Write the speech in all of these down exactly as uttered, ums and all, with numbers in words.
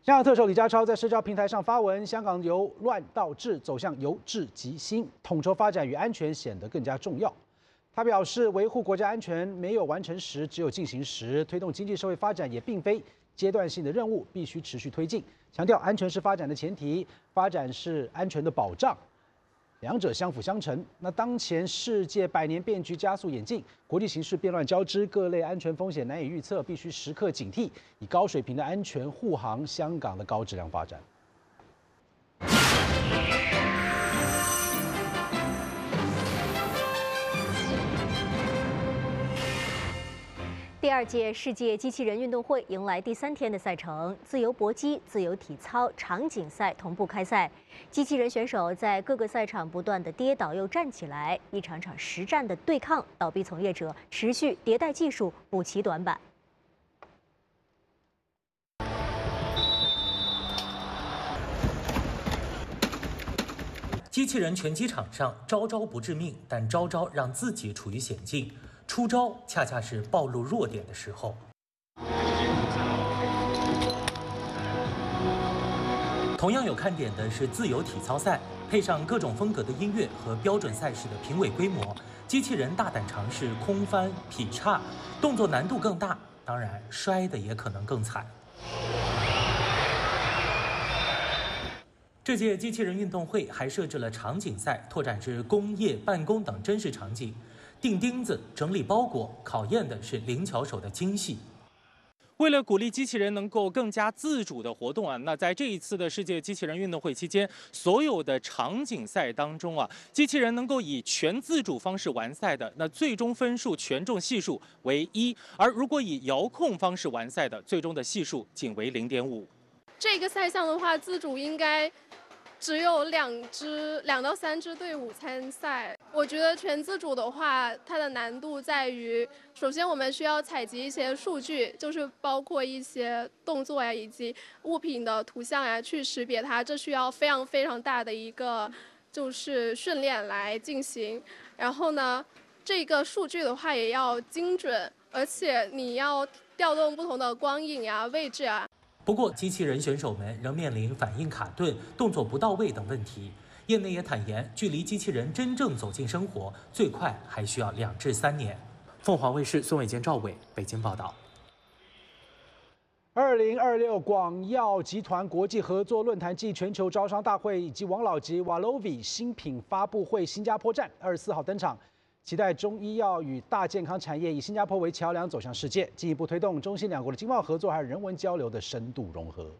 香港特首李家超在社交平台上发文，香港由乱到治走向由治及兴，统筹发展与安全显得更加重要。他表示，维护国家安全没有完成时，只有进行时；推动经济社会发展也并非阶段性的任务，必须持续推进。强调安全是发展的前提，发展是安全的保障。 两者相辅相成。那当前世界百年变局加速演进，国际形势变乱交织，各类安全风险难以预测，必须时刻警惕，以高水平的安全护航香港的高质量发展。 第二届世界机器人运动会迎来第三天的赛程，自由搏击、自由体操、场景赛同步开赛。机器人选手在各个赛场不断的跌倒又站起来，一场场实战的对抗，倒闭从业者持续迭代技术，补齐短板。 机器人拳击场上，招招不致命，但招招让自己处于险境。 出招恰恰是暴露弱点的时候。同样有看点的是自由体操赛，配上各种风格的音乐和标准赛事的评委规模，机器人大胆尝试空翻、劈叉，动作难度更大，当然摔的也可能更惨。这届机器人运动会还设置了场景赛，拓展至工业、办公等真实场景。 钉钉子、整理包裹，考验的是灵巧手的精细。 为了鼓励机器人能够更加自主的活动啊，那在这一次的世界机器人运动会期间，所有的场景赛当中啊，机器人能够以全自主方式完赛的，那最终分数权重系数为一；而如果以遥控方式完赛的，最终的系数仅为零点五。 这个赛项的话，自主应该 只有两支、两到三支队伍参赛。我觉得全自主的话，它的难度在于，首先我们需要采集一些数据，就是包括一些动作呀，以及物品的图像呀，去识别它，这需要非常非常大的一个就是训练来进行。然后呢，这个数据的话也要精准，而且你要调动不同的光影呀、位置啊。 不过，机器人选手们仍面临反应卡顿、动作不到位等问题。业内也坦言，距离机器人真正走进生活，最快还需要两至三年。凤凰卫视孙伟坚、赵伟北京报道。 二零二六广药集团国际合作论坛暨全球招商大会以及王老吉 Walovi 新品发布会新加坡站二十四号登场。 期待中医药与大健康产业以新加坡为桥梁走向世界，进一步推动中新两国的经贸合作还有人文交流的深度融合。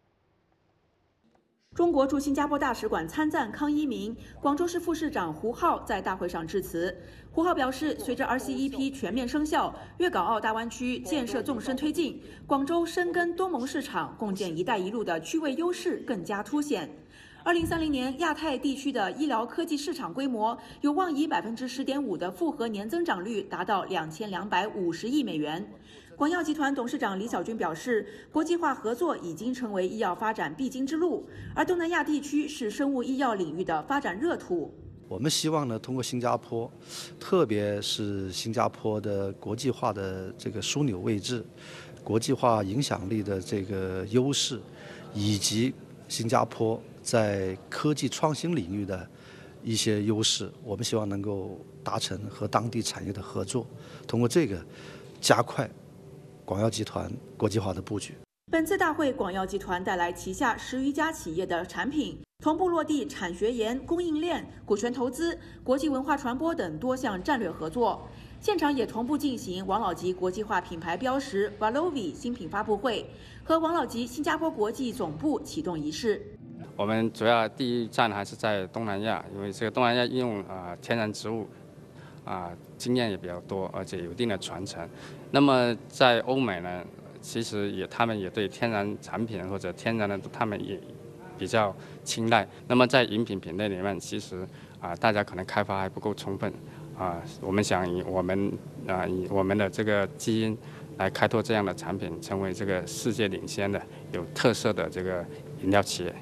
中国驻新加坡大使馆参赞康一鸣，广州市副市长胡浩在大会上致辞。胡浩表示，随着 R C E P 全面生效，粤港澳大湾区建设纵深推进，广州深耕东盟市场，共建“一带一路”的区位优势更加凸显。 二零三零年，亚太地区的医疗科技市场规模有望以百分之十点五的复合年增长率达到两千两百五十亿美元。广药集团董事长李小军表示，国际化合作已经成为医药发展必经之路，而东南亚地区是生物医药领域的发展热土。 我们希望呢，通过新加坡，特别是新加坡的国际化的这个枢纽位置、国际化影响力的这个优势，以及新加坡 在科技创新领域的一些优势，我们希望能够达成和当地产业的合作，通过这个加快广药集团国际化的布局。 本次大会，广药集团带来旗下十余家企业的产品，同步落地产学研、供应链、股权投资、国际文化传播等多项战略合作。现场也同步进行王老吉国际化品牌标识 Walovi 新品发布会和王老吉新加坡国际总部启动仪式。 我们主要第一站还是在东南亚，因为这个东南亚应用啊、呃、天然植物啊、呃、经验也比较多，而且有一定的传承。那么在欧美呢，其实也他们也对天然产品或者天然的他们也比较青睐。那么在饮品品类里面，其实啊、呃、大家可能开发还不够充分啊、呃，我们想以我们啊、呃、以我们的这个基因来开拓这样的产品，成为这个世界领先的有特色的这个饮料企业。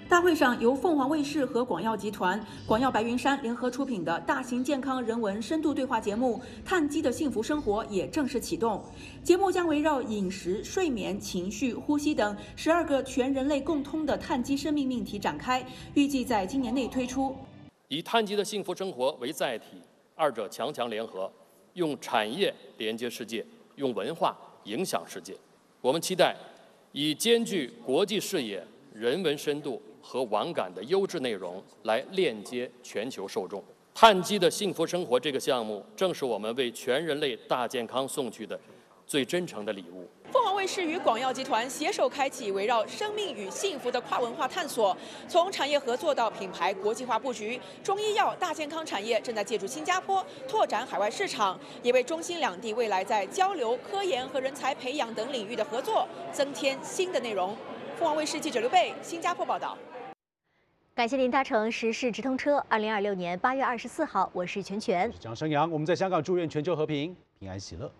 大会上由凤凰卫视和广药集团、广药白云山联合出品的大型健康人文深度对话节目《碳基的幸福生活》也正式启动。节目将围绕饮食、睡眠、情绪、呼吸等十二个全人类共通的碳基生命命题展开，预计在今年内推出。 以碳基的幸福生活为载体，二者强强联合，用产业连接世界，用文化影响世界。我们期待以兼具国际视野、人文深度和网感的优质内容来链接全球受众。碳基的幸福生活这个项目，正是我们为全人类大健康送去的最真诚的礼物。 凤凰卫视与广药集团携手开启围绕生命与幸福的跨文化探索，从产业合作到品牌国际化布局，中医药大健康产业正在借助新加坡拓展海外市场，也为中新两地未来在交流、科研和人才培养等领域的合作增添新的内容。凤凰卫视记者刘贝，新加坡报道。 感谢您搭乘时事直通车。二零二六年八月二十四号，我是全全， 蒋生阳。我们在香港祝愿全球和平、平安喜乐。